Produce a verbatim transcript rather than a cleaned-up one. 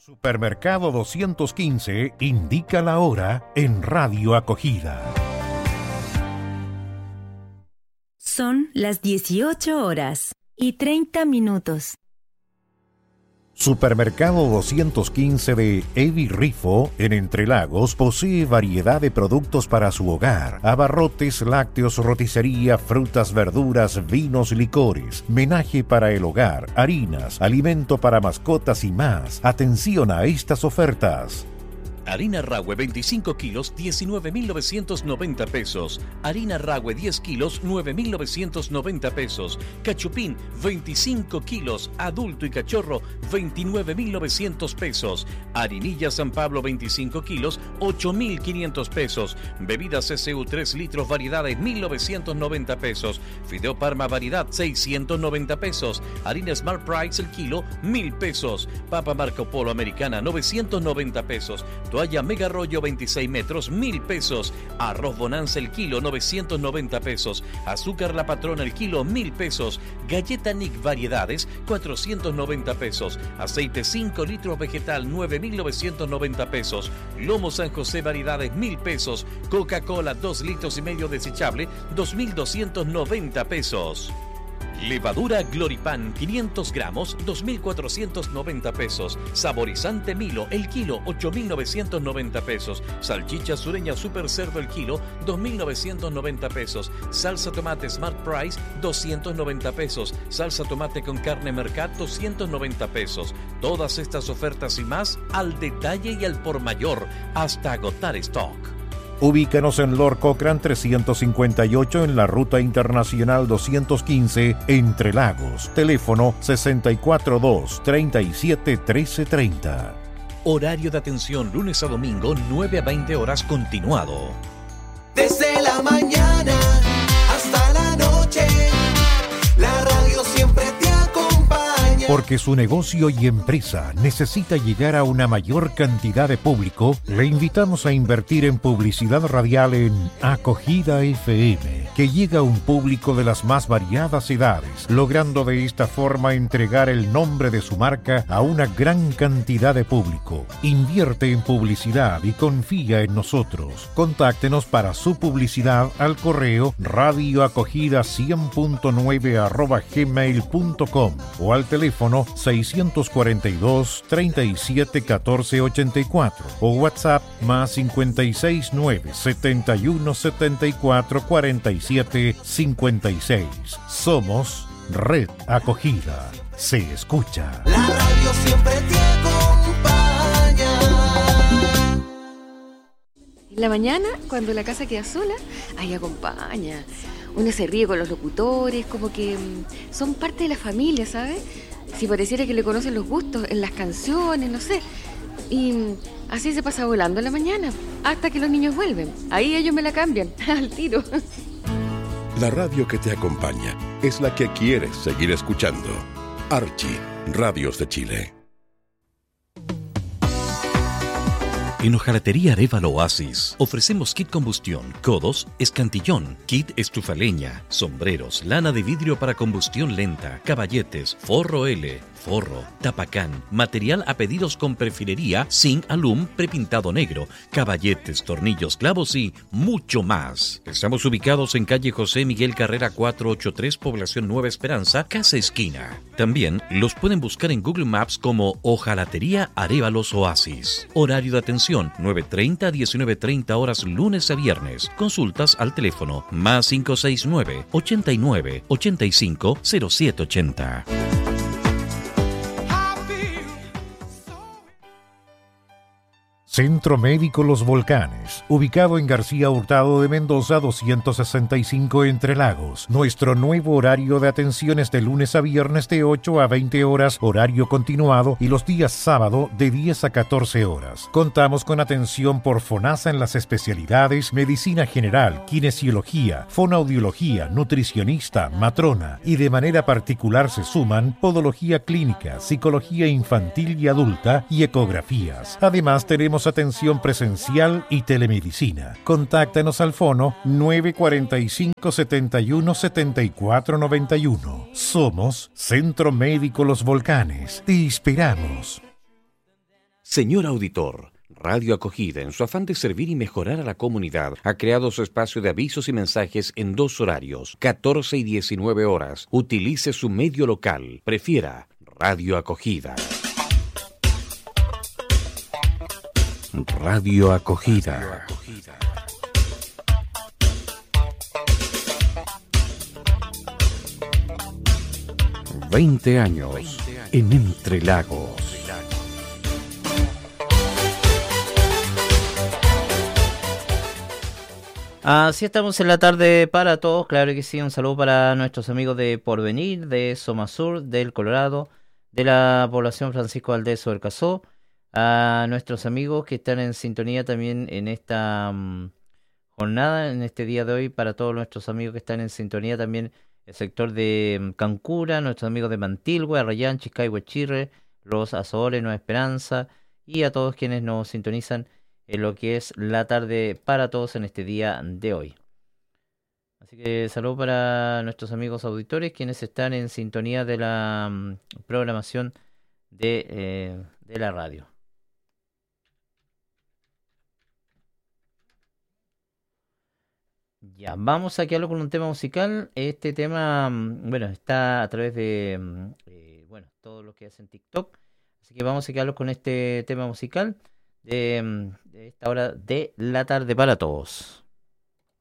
Supermercado doscientos quince indica la hora en Radio Acogida. Son las dieciocho horas y treinta minutos. Supermercado doscientos quince de Evi Rifo, en Entre Lagos, posee variedad de productos para su hogar: abarrotes, lácteos, roticería, frutas, verduras, vinos, licores, menaje para el hogar, harinas, alimento para mascotas y más. Atención a estas ofertas. Harina Rahue veinticinco kilos, diecinueve mil novecientos noventa pesos. Harina Rahue diez kilos, nueve mil novecientos noventa pesos. Cachupín veinticinco kilos, adulto y cachorro, veintinueve mil novecientos pesos. Harinilla San Pablo veinticinco kilos, ocho mil quinientos pesos. Bebidas C C U tres litros, variedades mil novecientos noventa pesos. Fideo Parma variedad seiscientos noventa pesos. Harina Smart Price el kilo, mil pesos. Papa Marco Polo americana novecientos noventa pesos. Toalla Mega Rollo veintiséis metros, mil pesos. Arroz Bonanza el kilo, novecientos noventa pesos. Azúcar La Patrona el kilo, mil pesos. Galleta Nick variedades, cuatrocientos noventa pesos. Aceite cinco litros vegetal, nueve mil novecientos noventa pesos. Lomo San José variedades, mil pesos. Coca-Cola dos litros y medio desechable, dos mil doscientos noventa pesos. Levadura Gloripan quinientos gramos, dos mil cuatrocientos noventa pesos. Saborizante Milo el kilo, ocho mil novecientos noventa pesos. Salchicha sureña Super Cerdo el kilo, dos mil novecientos noventa pesos. Salsa tomate Smart Price, doscientos noventa pesos. Salsa tomate con carne Mercat, doscientos noventa pesos. Todas estas ofertas y más al detalle y al por mayor hasta agotar stock. Ubícanos en Lord Cochrane trescientos cincuenta y ocho en la Ruta Internacional doscientos quince, Entre Lagos. Teléfono sesenta y cuatro dos, treinta y siete, trece treinta. Horario de atención lunes a domingo, nueve a veinte horas continuado. Desde la mañana hasta la noche, la radio siempre te acompaña. Porque su negocio y empresa necesita llegar a una mayor cantidad de público, le invitamos a invertir en publicidad radial en Acogida F M, que llega a un público de las más variadas edades, logrando de esta forma entregar el nombre de su marca a una gran cantidad de público. Invierte en publicidad y confía en nosotros. Contáctenos para su publicidad al correo radioacogida cien punto nueve arroba gmail punto com o al teléfono seiscientos cuarenta y dos, treinta y siete, catorce ochenta y cuatro o WhatsApp más cincuenta y seis, nueve, setenta y uno, setenta y cuatro, cuarenta y siete, cincuenta y seis. Somos Red Acogida. Se escucha. La radio siempre te acompaña. En la mañana, cuando la casa queda sola, ahí acompaña. Uno se ríe con los locutores, como que mmm, son parte de la familia, ¿sabes? Si pareciera que le conocen los gustos en las canciones, no sé. Y mmm, así se pasa volando en la mañana, hasta que los niños vuelven. Ahí ellos me la cambian, al tiro. La radio que te acompaña es la que quieres seguir escuchando. Archie, Radios de Chile. En Hojalatería Arévalo Oasis ofrecemos kit combustión, codos, escantillón, kit estufa leña, sombreros, lana de vidrio para combustión lenta, caballetes, forro L, forro, tapacán, material a pedidos con perfilería, zinc, alum, prepintado negro, caballetes, tornillos, clavos y mucho más. Estamos ubicados en calle José Miguel Carrera cuatrocientos ochenta y tres, población Nueva Esperanza, Casa Esquina. También los pueden buscar en Google Maps como Hojalatería Arévalos Oasis. Horario de atención nueve treinta a diecinueve treinta horas lunes a viernes. Consultas al teléfono más cinco seis nueve, ochenta y nueve, ochenta y cinco, cero siete ochenta. Centro Médico Los Volcanes, ubicado en García Hurtado de Mendoza doscientos sesenta y cinco Entre Lagos. Nuestro nuevo horario de atención es de lunes a viernes de ocho a veinte horas, horario continuado, y los días sábado de diez a catorce horas. Contamos con atención por FONASA en las especialidades Medicina General, Kinesiología, Fonoaudiología, Nutricionista, Matrona, y de manera particular se suman Podología Clínica, Psicología Infantil y Adulta y Ecografías. Además tenemos atención presencial y telemedicina. Contáctanos al fono nueve cuarenta y cinco, setenta y uno, setenta y cuatro noventa y uno. Somos Centro Médico Los Volcanes. Te esperamos. Señor auditor, Radio Acogida, en su afán de servir y mejorar a la comunidad, ha creado su espacio de avisos y mensajes en dos horarios, catorce y diecinueve horas. Utilice su medio local. Prefiera Radio Acogida. Radio Acogida. Veinte años en Entre Lagos. Así estamos en la tarde para todos, claro que sí, un saludo para nuestros amigos de Porvenir, de Somasur, del Colorado, de la población Francisco Valdés del Casó, a nuestros amigos que están en sintonía también en esta um, jornada, en este día de hoy, para todos nuestros amigos que están en sintonía también el sector de um, Cancura, nuestros amigos de Mantilhue, Arrayán, Chicay, Huachirre, Los Azores, Nueva Esperanza, y a todos quienes nos sintonizan en lo que es la tarde para todos en este día de hoy. Así que saludo para nuestros amigos auditores quienes están en sintonía de la um, programación de, eh, de la radio. Ya, vamos a quedarlo con un tema musical. Este tema, um, bueno, está a través de um, eh, bueno, todo lo que hacen TikTok. Así que vamos a quedarlo con este tema musical de, de esta hora de la tarde para todos.